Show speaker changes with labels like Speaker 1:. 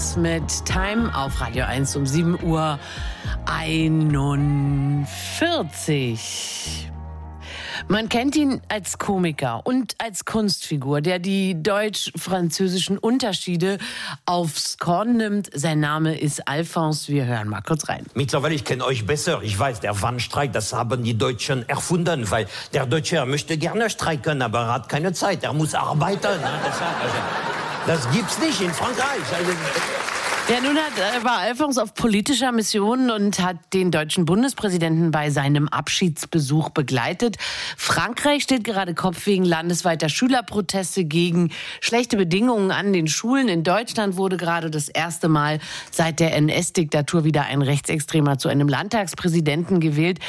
Speaker 1: Alphonse mit Time auf Radio 1 um 7:41 Uhr. Man kennt ihn als Komiker und als Kunstfigur, der die deutsch-französischen Unterschiede aufs Korn nimmt. Sein Name ist Alphonse. Wir hören mal kurz rein.
Speaker 2: Mittlerweile, ich kenne euch besser. Ich weiß, der Warnstreik, das haben die Deutschen erfunden, weil der Deutsche, er möchte gerne streiken, aber er hat keine Zeit. Er muss arbeiten. Das gibt's nicht in Frankreich.
Speaker 1: Ja, nun war Alphonse auf politischer Mission und hat den deutschen Bundespräsidenten bei seinem Abschiedsbesuch begleitet. Frankreich steht gerade Kopf wegen landesweiter Schülerproteste gegen schlechte Bedingungen an den Schulen. In Deutschland wurde gerade das erste Mal seit der NS-Diktatur wieder ein Rechtsextremer zu einem Landtagspräsidenten gewählt.